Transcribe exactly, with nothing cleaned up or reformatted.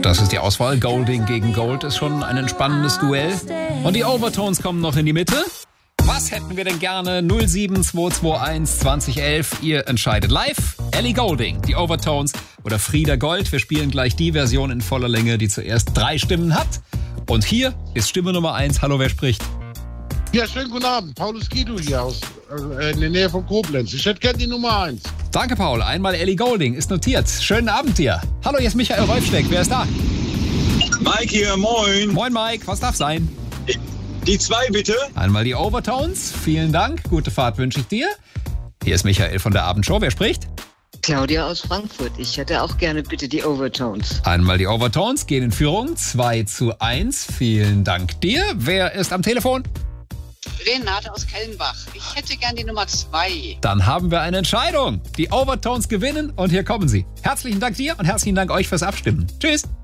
Das ist die Auswahl. Golding gegen Gold ist schon ein entspannendes Duell. Und die Overtones kommen noch in die Mitte. Was hätten wir denn gerne? null sieben zwei zwei eins zwanzig elf. Ihr entscheidet live. Ellie Goulding, die Overtones oder Frieda Gold. Wir spielen gleich die Version in voller Länge, die zuerst drei Stimmen hat. Und hier ist Stimme Nummer eins. Hallo, wer spricht? Ja, schönen guten Abend. Paulus Guido hier aus äh, in der Nähe von Koblenz. Ich hätte gerne die Nummer eins. Danke, Paul. Einmal Ellie Goulding ist notiert. Schönen Abend dir. Hallo, hier ist Michael Reufsteck. Wer ist da? Mike hier, moin. Moin, Mike. Was darf sein? Die zwei bitte. Einmal die Overtones. Vielen Dank. Gute Fahrt wünsche ich dir. Hier ist Michael von der Abendshow. Wer spricht? Claudia aus Frankfurt. Ich hätte auch gerne bitte die Overtones. Einmal die Overtones gehen in Führung. zwei zu eins. Vielen Dank dir. Wer ist am Telefon? Renate aus Kellenbach. Ich hätte gern die Nummer zwei. Dann haben wir eine Entscheidung. Die Overtones gewinnen und hier kommen sie. Herzlichen Dank dir und herzlichen Dank euch fürs Abstimmen. Tschüss.